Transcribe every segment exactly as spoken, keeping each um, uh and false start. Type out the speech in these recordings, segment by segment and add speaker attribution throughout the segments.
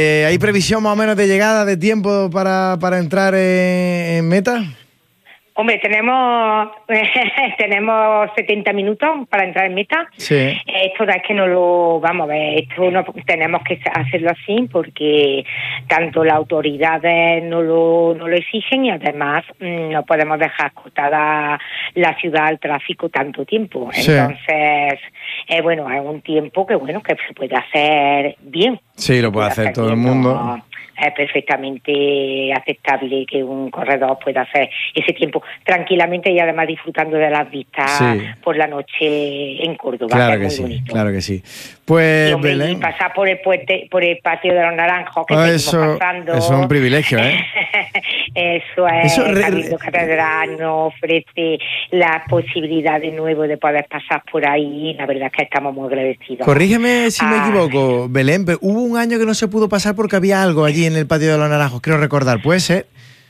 Speaker 1: Eh, ¿Hay previsión más o menos de llegada de tiempo para, para entrar en, en meta?
Speaker 2: Hombre, tenemos tenemos setenta minutos para entrar en meta.
Speaker 1: Sí.
Speaker 2: Esto es que no lo, vamos a ver, esto no tenemos que hacerlo así porque tanto las autoridades no lo, no lo exigen y además no podemos dejar cortada la ciudad al tráfico tanto tiempo.
Speaker 1: Sí.
Speaker 2: Entonces, eh, bueno, es un tiempo que bueno que se puede hacer bien.
Speaker 1: Sí, lo puede hacer, hacer todo bien, el mundo. No,
Speaker 2: es perfectamente aceptable que un corredor pueda hacer ese tiempo tranquilamente y además disfrutando de las vistas sí. por la noche en Córdoba.
Speaker 1: Claro que,
Speaker 2: que
Speaker 1: sí,
Speaker 2: bonito.
Speaker 1: claro que sí. Pues
Speaker 2: y, hombre,
Speaker 1: Belén.
Speaker 2: Y pasar por el puente, por el patio de los Naranjos que
Speaker 1: oh,
Speaker 2: seguimos
Speaker 1: eso,
Speaker 2: pasando.
Speaker 1: Eso es un privilegio, ¿eh?
Speaker 2: Eso es.
Speaker 1: Eso, re,
Speaker 2: Cabildo Catedral nos ofrece la posibilidad de nuevo de poder pasar por ahí. La verdad es que estamos muy agradecidos.
Speaker 1: Corrígeme si
Speaker 2: ah,
Speaker 1: me equivoco, Belén, pero hubo un año que no se pudo pasar porque había algo allí en el patio de los Naranjos, creo recordar, ¿puede ser?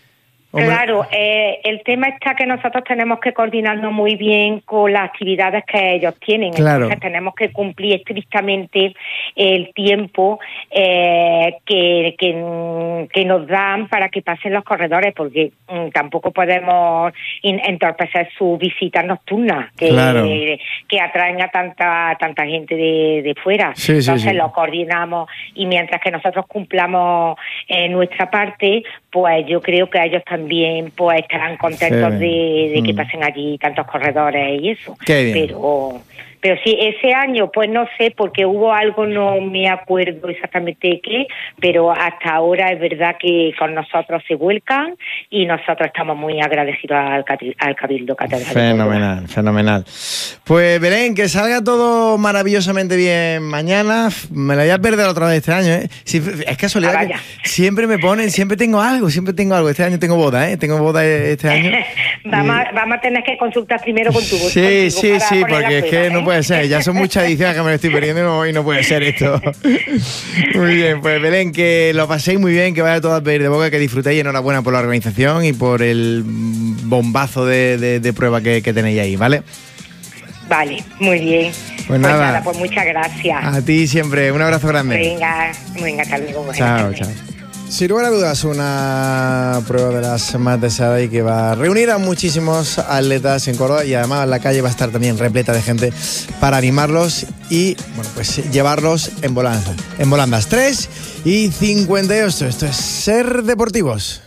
Speaker 2: Claro, eh, el tema está que nosotros tenemos que coordinarnos muy bien con las actividades que ellos tienen.
Speaker 1: Claro.
Speaker 2: Entonces tenemos que cumplir estrictamente el tiempo eh, que, que, que nos dan para que pasen los corredores, porque mm, tampoco podemos in, entorpecer sus visitas nocturnas que,
Speaker 1: claro.
Speaker 2: eh, que atraen a tanta tanta gente de, de fuera.
Speaker 1: Sí,
Speaker 2: Entonces
Speaker 1: sí, sí.
Speaker 2: lo coordinamos y mientras que nosotros cumplamos eh, nuestra parte, pues yo creo que ellos también pues estarán contentos sí. de, de que pasen allí tantos corredores y eso.
Speaker 1: Qué bien.
Speaker 2: Pero pero sí, ese año pues no sé, porque hubo algo, no me acuerdo exactamente qué, pero hasta ahora es verdad que con nosotros se vuelcan y nosotros estamos muy agradecidos al, al Cabildo Catedral.
Speaker 1: Fenomenal, fenomenal. Pues Belén, que salga todo maravillosamente bien mañana. Me la voy a perder otra vez este año, ¿eh? Sí, es casualidad ah, que siempre me ponen, siempre tengo algo, siempre tengo algo. Este año tengo boda, ¿eh? Tengo boda este año.
Speaker 2: vamos, y... a, vamos a tener que consultar primero con tu voz.
Speaker 1: Sí, sí, sí, porque es que ¿eh? no puede ser. Ya son muchas ediciones que me lo estoy perdiendo y no puede ser esto. Muy bien, pues Belén, que lo paséis muy bien, que vaya todo a pedir de boca, que disfrutéis y enhorabuena por la organización y por el bombazo de, de, de prueba que, que tenéis ahí, ¿vale?
Speaker 2: Vale, muy bien.
Speaker 1: Pues,
Speaker 2: pues
Speaker 1: nada,
Speaker 2: nada, pues muchas gracias.
Speaker 1: A ti siempre, un abrazo grande.
Speaker 2: Venga, venga, hasta luego.
Speaker 1: Chao, chao. Sin lugar a dudas, una prueba de las más deseadas y que va a reunir a muchísimos atletas en Córdoba y además la calle va a estar también repleta de gente para animarlos y, bueno, pues llevarlos en volandas. En volandas tres y cincuenta y ocho. Esto es Ser Deportivos.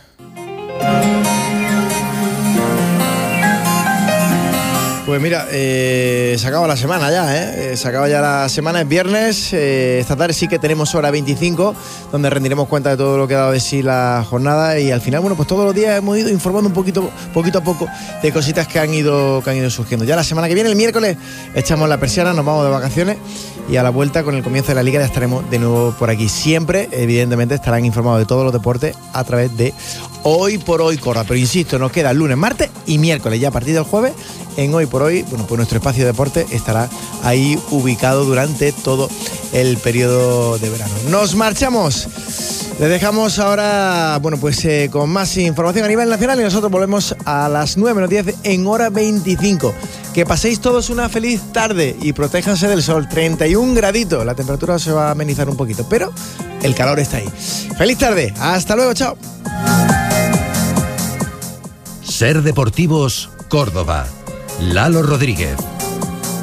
Speaker 1: Pues mira, eh, se acaba la semana ya, ¿eh? eh se acaba ya la semana, es viernes, eh, esta tarde sí que tenemos hora veinticinco, donde rendiremos cuenta de todo lo que ha dado de sí la jornada y al final, bueno, pues todos los días hemos ido informando un poquito, poquito a poco de cositas que han ido, que han ido surgiendo. Ya la semana que viene, el miércoles, echamos la persiana, nos vamos de vacaciones y a la vuelta con el comienzo de la Liga ya estaremos de nuevo por aquí. Siempre, evidentemente, estarán informados de todos los deportes a través de Hoy por Hoy Córdoba. Pero insisto, nos queda lunes, martes y miércoles, ya a partir del jueves, en Hoy por Hoy, bueno, pues nuestro espacio de deporte estará ahí ubicado durante todo el periodo de verano. Nos marchamos. Les dejamos ahora, bueno, pues eh, con más información a nivel nacional y nosotros volvemos a las nueve menos diez en hora veinticinco. Que paséis todos una feliz tarde y protéjanse del sol. treinta y un graditos, la temperatura se va a amenizar un poquito, pero el calor está ahí. Feliz tarde, hasta luego, chao.
Speaker 3: Ser Deportivos, Córdoba. Lalo Rodríguez.